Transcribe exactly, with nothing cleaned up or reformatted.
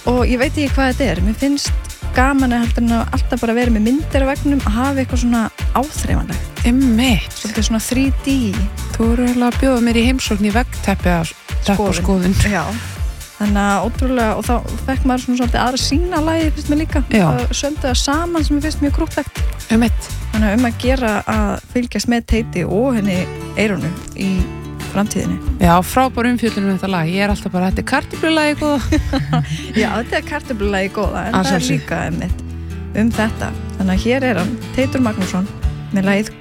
og ég veit ekki hvað þetta er, mér finnst gaman að heldur en að alltaf bara vera með myndir á veggnum að hafa eitthvað svona áþreifanlegt Einmitt. svolítið svona þrjú D Þú eru eiginlega að bjóða mér í heimsókn í veggteppi að teppa skoðun Já, þannig að ótrúlega og þá fekk maður svona svolítið aðra sína lagi finnst mér líka, Já. að söndu það saman sem mér finnst mjög krútlegt Einmitt. þannig að um að gera að fylgjast með Teiti og henni Eyrúnu í framtíðinni Já, frábær umfjöllun um þetta lag Ég er alltaf bara, þetta er kartöflulagi góða Já, þetta er kartöflulagi góða en Að það er sjálfsögðu. líka einmitt um þetta þannig að hér er hann, Teitur Magnússon með lagið